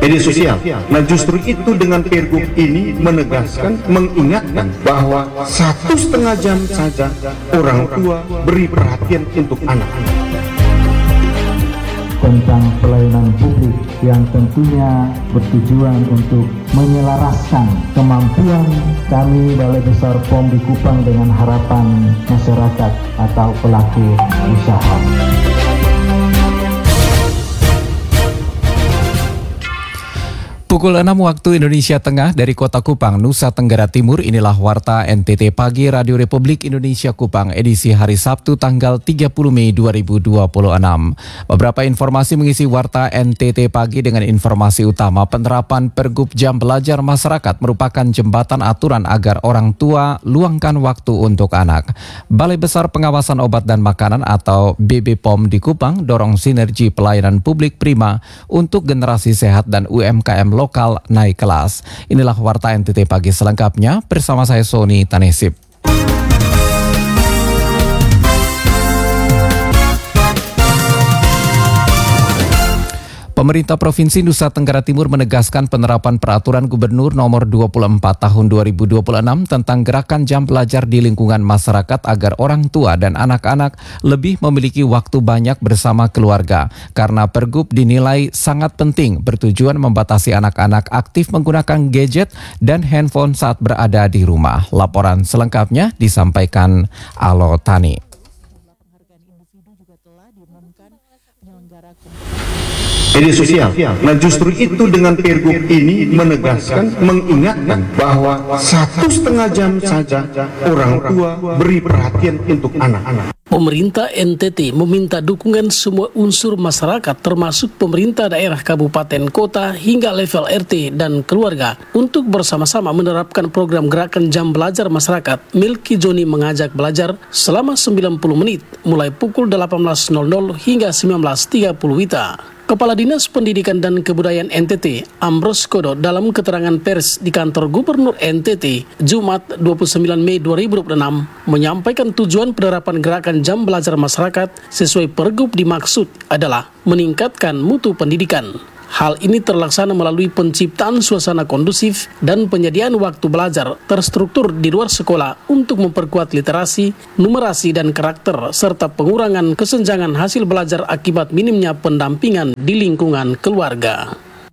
media sosial. Nah justru itu dengan Pergub ini menegaskan, mengingatkan bahwa 1,5 jam saja orang tua beri perhatian untuk anak-anak. Tentang pelayanan publik yang tentunya bertujuan untuk menyelaraskan kemampuan kami Balai Besar POM di Kupang dengan harapan masyarakat atau pelaku usaha. Pukul 6 waktu Indonesia Tengah dari Kota Kupang, Nusa Tenggara Timur, inilah Warta NTT Pagi Radio Republik Indonesia Kupang, edisi hari Sabtu tanggal 30 Mei 2026. Beberapa informasi mengisi Warta NTT Pagi dengan informasi utama. Penerapan Pergub Jam Belajar Masyarakat merupakan jembatan aturan agar orang tua luangkan waktu untuk anak. Balai Besar Pengawasan Obat dan Makanan atau BBPOM di Kupang dorong sinergi pelayanan publik prima untuk generasi sehat dan UMKM lokal naik kelas. Inilah Warta NTT Pagi selengkapnya bersama saya Sony Tanesip. Pemerintah Provinsi Nusa Tenggara Timur menegaskan penerapan Peraturan Gubernur Nomor 24 Tahun 2026 tentang gerakan jam belajar di lingkungan masyarakat agar orang tua dan anak-anak lebih memiliki waktu banyak bersama keluarga. Karena Pergub dinilai sangat penting bertujuan membatasi anak-anak aktif menggunakan gadget dan handphone saat berada di rumah. Laporan selengkapnya disampaikan Alo Tani. Media sosial. Nah justru itu dengan Pergub ini menegaskan, mengingatkan bahwa 1,5 jam saja orang tua beri perhatian untuk anak-anak. Pemerintah NTT meminta dukungan semua unsur masyarakat termasuk pemerintah daerah kabupaten kota hingga level RT dan keluarga untuk bersama-sama menerapkan program gerakan jam belajar masyarakat. Milky Joni mengajak belajar selama 90 menit mulai pukul 18.00 hingga 19.30 WITA. Kepala Dinas Pendidikan dan Kebudayaan NTT, Ambros Kodo, dalam keterangan pers di kantor Gubernur NTT, Jumat 29 Mei 2026, menyampaikan tujuan penerapan gerakan jam belajar masyarakat sesuai Pergub dimaksud adalah meningkatkan mutu pendidikan. Hal ini terlaksana melalui penciptaan suasana kondusif dan penyediaan waktu belajar terstruktur di luar sekolah untuk memperkuat literasi, numerasi, dan karakter, serta pengurangan kesenjangan hasil belajar akibat minimnya pendampingan di lingkungan keluarga.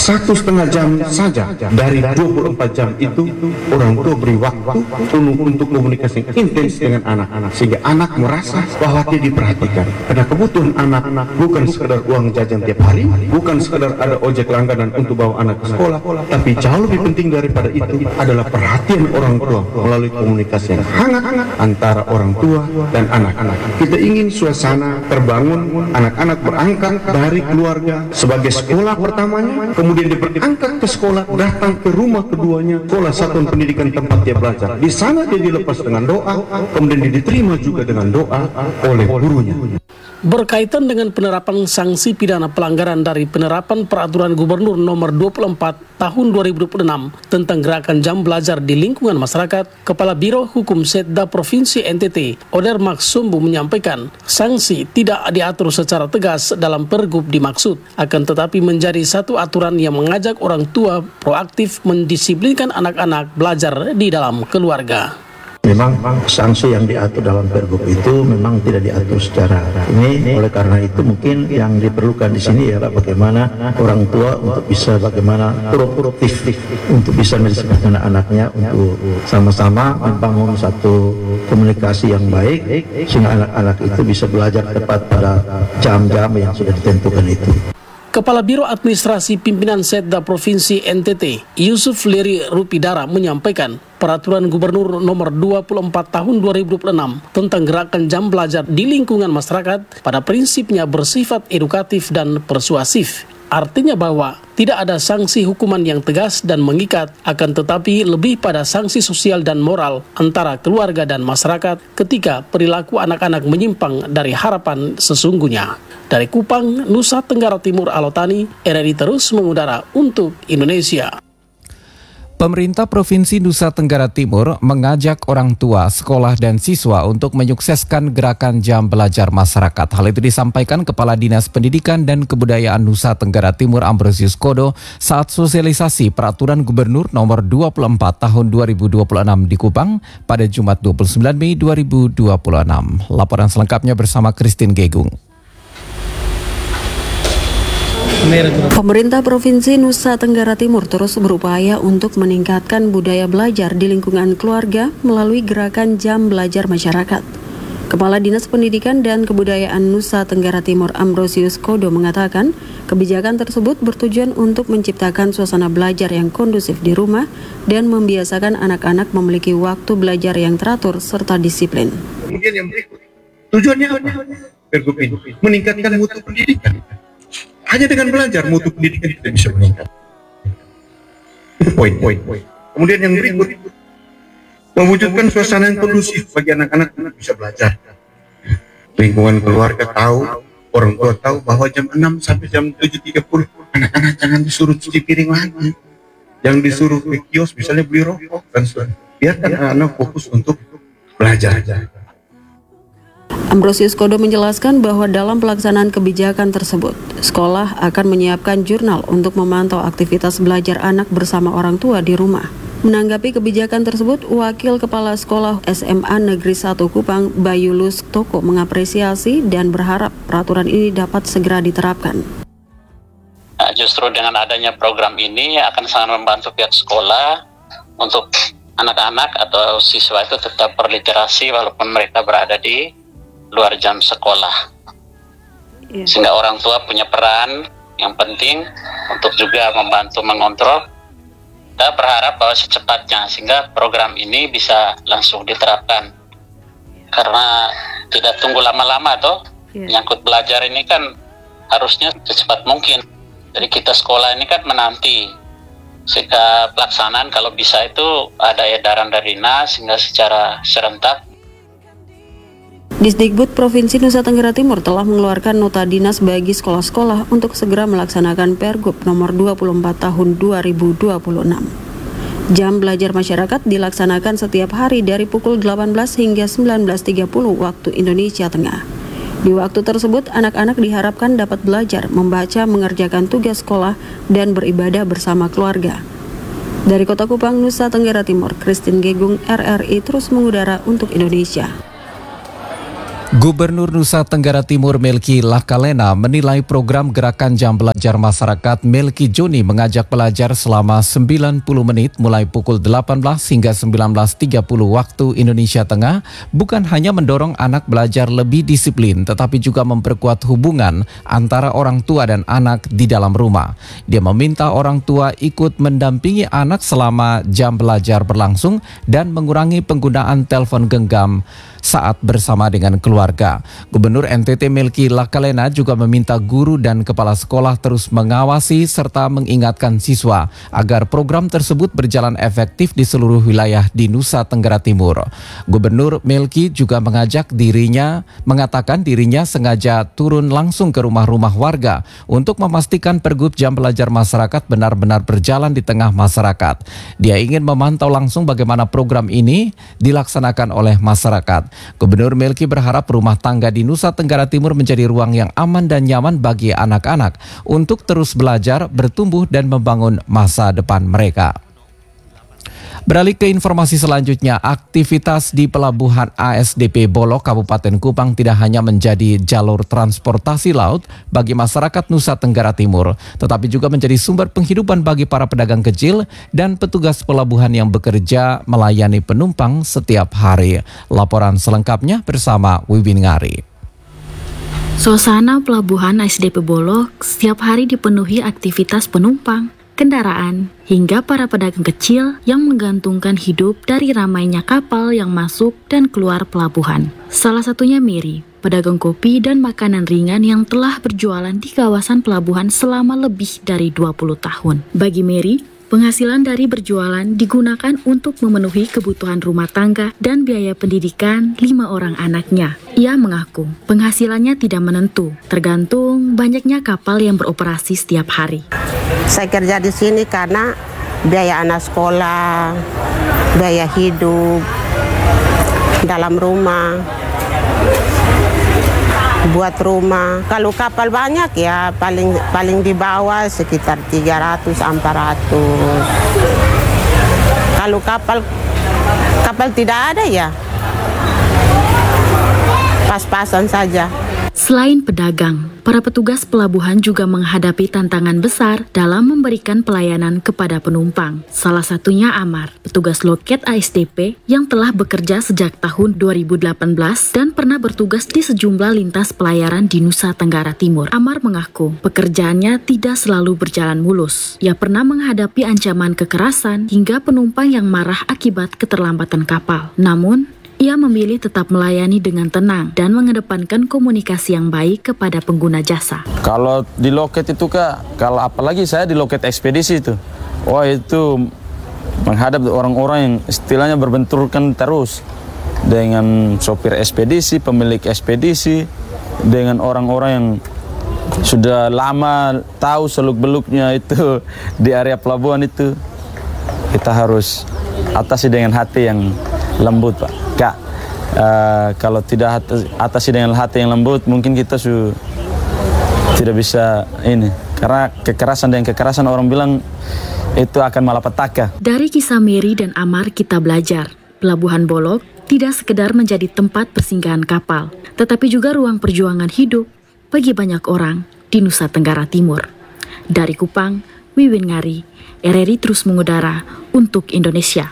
1,5 jam saja dari 24 jam itu orang tua beri waktu untuk komunikasi intens dengan anak-anak sehingga anak merasa bahwa dia diperhatikan. Karena kebutuhan anak-anak bukan sekedar uang jajan tiap hari, bukan sekedar ada ojek langganan untuk bawa anak ke sekolah, tapi jauh lebih penting daripada itu adalah perhatian orang tua melalui komunikasi yang hangat antara orang tua dan anak-anak. Kita ingin suasana terbangun, anak-anak berangkat dari keluarga sebagai sekolah pertamanya, kemudian diberangkat ke sekolah, datang ke rumah keduanya, sekolah satuan pendidikan tempat dia belajar. Di sana dia dilepas dengan doa, kemudian dia diterima juga dengan doa oleh gurunya. Berkaitan dengan penerapan sanksi pidana pelanggaran dari penerapan Peraturan Gubernur Nomor 24 Tahun 2026 tentang gerakan jam belajar di lingkungan masyarakat, Kepala Biro Hukum Setda Provinsi NTT, Oder Maksumbu, menyampaikan sanksi tidak diatur secara tegas dalam Pergub dimaksud, akan tetapi menjadi satu aturan yang mengajak orang tua proaktif mendisiplinkan anak-anak belajar di dalam keluarga. Memang sanksi yang diatur dalam Pergub itu memang tidak diatur secara ini. Oleh karena itu mungkin yang diperlukan di sini ya bagaimana orang tua untuk bisa bagaimana proaktif untuk bisa mendisiplinkan anak-anaknya untuk sama-sama membangun satu komunikasi yang baik sehingga anak-anak itu bisa belajar tepat pada jam-jam yang sudah ditentukan itu. Kepala Biro Administrasi Pimpinan Setda Provinsi NTT, Yusuf Leri Rupidara, menyampaikan Peraturan Gubernur Nomor 24 Tahun 2026 tentang gerakan jam belajar di lingkungan masyarakat pada prinsipnya bersifat edukatif dan persuasif. Artinya bahwa tidak ada sanksi hukuman yang tegas dan mengikat, akan tetapi lebih pada sanksi sosial dan moral antara keluarga dan masyarakat ketika perilaku anak-anak menyimpang dari harapan sesungguhnya. Dari Kupang, Nusa Tenggara Timur, Alotani, RRI terus mengudara untuk Indonesia. Pemerintah Provinsi Nusa Tenggara Timur mengajak orang tua, sekolah, dan siswa untuk menyukseskan gerakan jam belajar masyarakat. Hal itu disampaikan Kepala Dinas Pendidikan dan Kebudayaan Nusa Tenggara Timur Ambrosius Kodo saat sosialisasi Peraturan Gubernur Nomor 24 Tahun 2026 di Kupang pada Jumat 29 Mei 2026. Laporan selengkapnya bersama Christine Gegung. Pemerintah Provinsi Nusa Tenggara Timur terus berupaya untuk meningkatkan budaya belajar di lingkungan keluarga melalui gerakan jam belajar masyarakat. Kepala Dinas Pendidikan dan Kebudayaan Nusa Tenggara Timur Ambrosius Kodo mengatakan, kebijakan tersebut bertujuan untuk menciptakan suasana belajar yang kondusif di rumah dan membiasakan anak-anak memiliki waktu belajar yang teratur serta disiplin. Kemudian yang berikut, tujuannya apa? Pergub ini meningkatkan mutu pendidikan. Hanya dengan belajar mutu pendidikan kita bisa meningkat. Itu poin-poin. Kemudian yang berikut, mewujudkan suasana yang kondusif bagi anak-anak untuk bisa belajar. Lingkungan keluarga tahu, orang tua tahu bahwa jam 6 sampai jam 7.30 anak-anak jangan disuruh cuci piring lagi. Yang disuruh ke kios misalnya beli rokok dan sebagainya. Biarkan anak-anak fokus untuk belajar. Ambrosius Kodo menjelaskan bahwa dalam pelaksanaan kebijakan tersebut, sekolah akan menyiapkan jurnal untuk memantau aktivitas belajar anak bersama orang tua di rumah. Menanggapi kebijakan tersebut, Wakil Kepala Sekolah SMA Negeri 1 Kupang, Bayulus Toko, mengapresiasi dan berharap peraturan ini dapat segera diterapkan. Justru dengan adanya program ini akan sangat membantu pihak sekolah untuk anak-anak atau siswa itu tetap berliterasi walaupun mereka berada di luar jam sekolah. Sehingga orang tua punya peran yang penting untuk juga membantu mengontrol. Kita berharap bahwa secepatnya sehingga program ini bisa langsung diterapkan. Karena tidak tunggu lama-lama toh. Menyangkut belajar ini kan harusnya secepat mungkin. Jadi kita sekolah ini kan menanti. Sehingga pelaksanaan kalau bisa itu ada edaran dari Dinas sehingga secara serentak. Disdikbud Provinsi Nusa Tenggara Timur telah mengeluarkan nota dinas bagi sekolah-sekolah untuk segera melaksanakan Pergub Nomor 24 Tahun 2026. Jam belajar masyarakat dilaksanakan setiap hari dari pukul 18 hingga 19.30 waktu Indonesia Tengah. Di waktu tersebut, anak-anak diharapkan dapat belajar, membaca, mengerjakan tugas sekolah, dan beribadah bersama keluarga. Dari Kota Kupang, Nusa Tenggara Timur, Christine Gegung, RRI terus mengudara untuk Indonesia. Gubernur Nusa Tenggara Timur Melki Lakalena menilai program gerakan jam belajar masyarakat Melki Joni mengajak belajar selama 90 menit mulai pukul 18 hingga 19.30 waktu Indonesia Tengah bukan hanya mendorong anak belajar lebih disiplin tetapi juga memperkuat hubungan antara orang tua dan anak di dalam rumah. Dia meminta orang tua ikut mendampingi anak selama jam belajar berlangsung dan mengurangi penggunaan telepon genggam saat bersama dengan keluarga. Gubernur NTT Melki Lakalena juga meminta guru dan kepala sekolah terus mengawasi serta mengingatkan siswa agar program tersebut berjalan efektif di seluruh wilayah di Nusa Tenggara Timur. Gubernur Melki juga mengatakan dirinya sengaja turun langsung ke rumah-rumah warga untuk memastikan Pergub jam belajar masyarakat benar-benar berjalan di tengah masyarakat. Dia ingin memantau langsung bagaimana program ini dilaksanakan oleh masyarakat. Gubernur Melki berharap rumah tangga di Nusa Tenggara Timur menjadi ruang yang aman dan nyaman bagi anak-anak untuk terus belajar, bertumbuh, dan membangun masa depan mereka. Beralih ke informasi selanjutnya, aktivitas di Pelabuhan ASDP Bolok, Kabupaten Kupang tidak hanya menjadi jalur transportasi laut bagi masyarakat Nusa Tenggara Timur, tetapi juga menjadi sumber penghidupan bagi para pedagang kecil dan petugas pelabuhan yang bekerja melayani penumpang setiap hari. Laporan selengkapnya bersama Wiwin Ngari. Suasana Pelabuhan ASDP Bolok setiap hari dipenuhi aktivitas penumpang, kendaraan, hingga para pedagang kecil yang menggantungkan hidup dari ramainya kapal yang masuk dan keluar pelabuhan. Salah satunya Mary, pedagang kopi dan makanan ringan yang telah berjualan di kawasan pelabuhan selama lebih dari 20 tahun. Bagi Mary, penghasilan dari berjualan digunakan untuk memenuhi kebutuhan rumah tangga dan biaya pendidikan 5 orang anaknya. Ia mengaku penghasilannya tidak menentu, tergantung banyaknya kapal yang beroperasi setiap hari. Saya kerja di sini karena biaya anak sekolah, biaya hidup dalam rumah, buat rumah. Kalau kapal banyak ya paling di bawah sekitar 300-400. Kalau kapal tidak ada ya pas-pasan saja. Selain pedagang, para petugas pelabuhan juga menghadapi tantangan besar dalam memberikan pelayanan kepada penumpang. Salah satunya Amar, petugas loket ASDP yang telah bekerja sejak tahun 2018 dan pernah bertugas di sejumlah lintas pelayaran di Nusa Tenggara Timur. Amar mengaku pekerjaannya tidak selalu berjalan mulus. Ia pernah menghadapi ancaman kekerasan hingga penumpang yang marah akibat keterlambatan kapal. Namun, ia memilih tetap melayani dengan tenang dan mengedepankan komunikasi yang baik kepada pengguna jasa. Kalau di loket itu Kak, kalau apalagi saya di loket ekspedisi itu, wah itu menghadap orang-orang yang istilahnya berbenturkan terus dengan sopir ekspedisi, pemilik ekspedisi, dengan orang-orang yang sudah lama tahu seluk-beluknya itu di area pelabuhan itu. Kita harus atasi dengan hati yang lembut Pak. Kak, kalau tidak atasi dengan hati yang lembut, mungkin kita tidak bisa ini. Karena kekerasan orang bilang itu akan malapetaka. Dari kisah Mary dan Amar kita belajar, Pelabuhan Bolok tidak sekedar menjadi tempat persinggahan kapal, tetapi juga ruang perjuangan hidup bagi banyak orang di Nusa Tenggara Timur. Dari Kupang, Wiwin Ngari, RRI terus mengudara untuk Indonesia.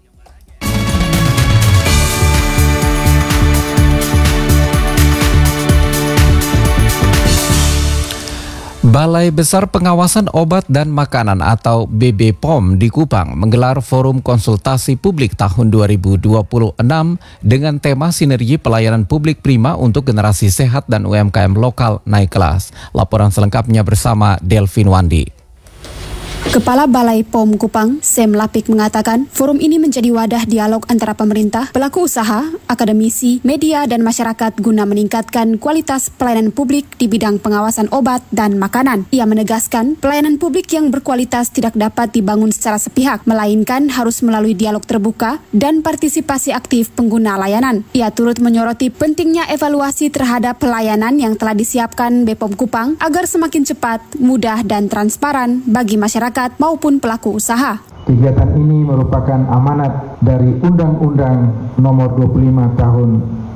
Balai Besar Pengawasan Obat dan Makanan atau BBPOM di Kupang menggelar forum konsultasi publik tahun 2026 dengan tema Sinergi Pelayanan Publik Prima untuk Generasi Sehat dan UMKM Lokal Naik Kelas. Laporan selengkapnya bersama Delvin Wandi. Kepala Balai POM Kupang, Sem Lapik mengatakan, forum ini menjadi wadah dialog antara pemerintah, pelaku usaha, akademisi, media, dan masyarakat guna meningkatkan kualitas pelayanan publik di bidang pengawasan obat dan makanan. Ia menegaskan, pelayanan publik yang berkualitas tidak dapat dibangun secara sepihak, melainkan harus melalui dialog terbuka dan partisipasi aktif pengguna layanan. Ia turut menyoroti pentingnya evaluasi terhadap pelayanan yang telah disiapkan BPOM Kupang agar semakin cepat, mudah, dan transparan bagi masyarakat maupun pelaku usaha. Kegiatan ini merupakan amanat dari Undang-Undang Nomor 25 Tahun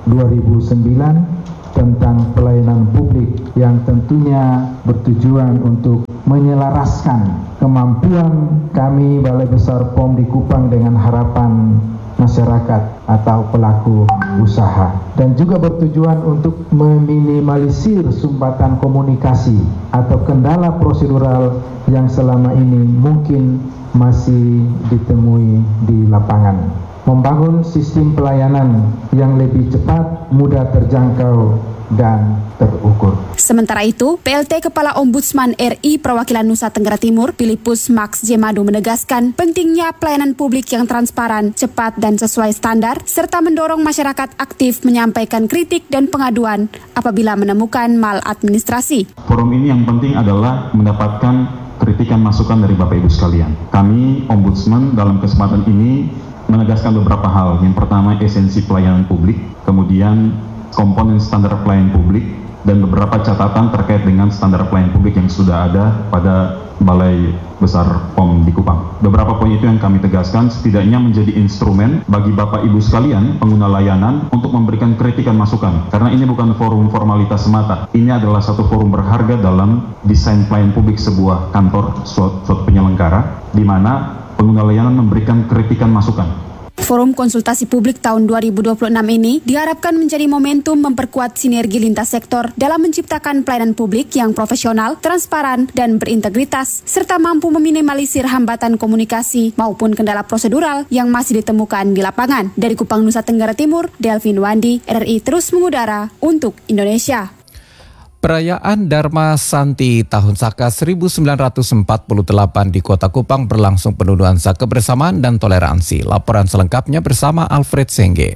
2009 tentang pelayanan publik yang tentunya bertujuan untuk menyelaraskan kemampuan kami Balai Besar POM di Kupang dengan harapan masyarakat atau pelaku usaha, dan juga bertujuan untuk meminimalisir sumbatan komunikasi atau kendala prosedural yang selama ini mungkin masih ditemui di lapangan. Membangun sistem pelayanan yang lebih cepat, mudah terjangkau, dan terukur. Sementara itu, PLT Kepala Ombudsman RI Perwakilan Nusa Tenggara Timur, Filipus Max Jemadu menegaskan pentingnya pelayanan publik yang transparan, cepat, dan sesuai standar, serta mendorong masyarakat aktif menyampaikan kritik dan pengaduan apabila menemukan maladministrasi. Forum ini yang penting adalah mendapatkan kritikan masukan dari Bapak Ibu sekalian. Kami, Ombudsman, dalam kesempatan ini menegaskan beberapa hal. Yang pertama, esensi pelayanan publik, kemudian komponen standar pelayanan publik, dan beberapa catatan terkait dengan standar pelayanan publik yang sudah ada pada Balai Besar POM di Kupang. Beberapa poin itu yang kami tegaskan setidaknya menjadi instrumen bagi Bapak Ibu sekalian pengguna layanan untuk memberikan kritikan masukan. Karena ini bukan forum formalitas semata. Ini adalah satu forum berharga dalam desain pelayanan publik sebuah kantor suatu penyelenggara, di mana pengguna layanan memberikan kritikan masukan. Forum konsultasi publik tahun 2026 ini diharapkan menjadi momentum memperkuat sinergi lintas sektor dalam menciptakan pelayanan publik yang profesional, transparan, dan berintegritas, serta mampu meminimalisir hambatan komunikasi maupun kendala prosedural yang masih ditemukan di lapangan. Dari Kupang, Nusa Tenggara Timur, Delvin Wandi, RRI terus mengudara untuk Indonesia. Perayaan Dharma Santi Tahun Saka 1948 di Kota Kupang berlangsung penuh nuansa kebersamaan dan toleransi. Laporan selengkapnya bersama Alfred Sengge.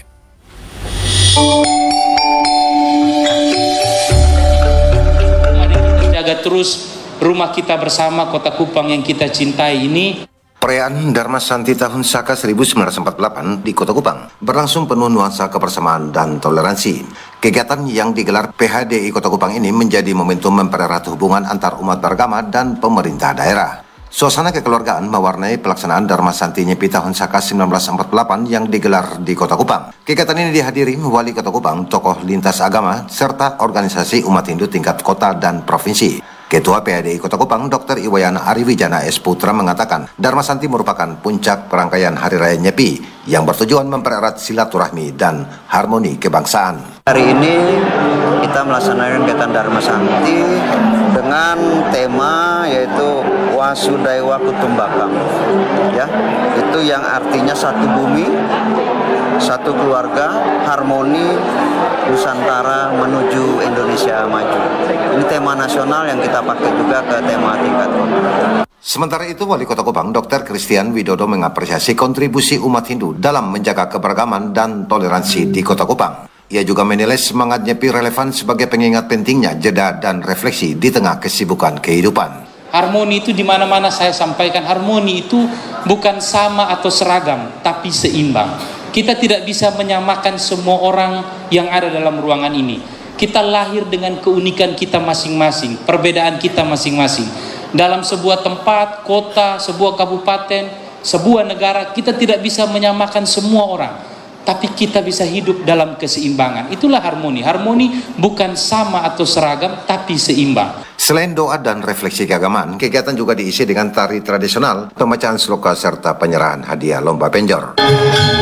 Mari kita jaga terus rumah kita bersama, Kota Kupang yang kita cintai ini. Perayaan Dharma Santi Tahun Saka 1948 di Kota Kupang berlangsung penuh nuansa kebersamaan dan toleransi. Kegiatan yang digelar PHDI Kota Kupang ini menjadi momentum mempererat hubungan antar umat beragama dan pemerintah daerah. Suasana kekeluargaan mewarnai pelaksanaan Dharma Santi Nyepi Tahun Saka 1948 yang digelar di Kota Kupang. Kegiatan ini dihadiri Wali Kota Kupang, tokoh lintas agama, serta organisasi umat Hindu tingkat kota dan provinsi. Ketua PHDI Kota Kupang, Dr. Iwayana Ariwijana S. Putra mengatakan, Dharma Santi merupakan puncak perangkaian Hari Raya Nyepi yang bertujuan mempererat silaturahmi dan harmoni kebangsaan. Hari ini kita melaksanakan kegiatan Dharma Santi dengan tema yaitu Wasudaiwa Kutumbakam. Ya, itu yang artinya satu bumi, satu keluarga, harmoni Nusantara menuju Indonesia maju. Ini tema nasional yang kita pakai juga ke tema tingkat kota. Sementara itu, Wali Kota Kupang, Dr. Christian Widodo mengapresiasi kontribusi umat Hindu dalam menjaga keberagaman dan toleransi di Kota Kupang. Ia juga menilai semangat Nyepi relevan sebagai pengingat pentingnya jeda dan refleksi di tengah kesibukan kehidupan. Harmoni itu di mana-mana saya sampaikan, harmoni itu bukan sama atau seragam, tapi seimbang. Kita tidak bisa menyamakan semua orang yang ada dalam ruangan ini. Kita lahir dengan keunikan kita masing-masing, perbedaan kita masing-masing. Dalam sebuah tempat, kota, sebuah kabupaten, sebuah negara, kita tidak bisa menyamakan semua orang. Tapi kita bisa hidup dalam keseimbangan. Itulah harmoni. Harmoni bukan sama atau seragam, tapi seimbang. Selain doa dan refleksi keagamaan, kegiatan juga diisi dengan tari tradisional, pembacaan sloka serta penyerahan hadiah lomba penjor.